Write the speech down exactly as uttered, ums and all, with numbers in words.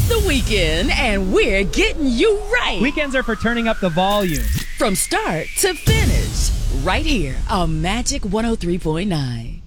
It's the weekend, and we're getting you right. Weekends are for turning up the volume. From start to finish, right here on Magic one oh three point nine.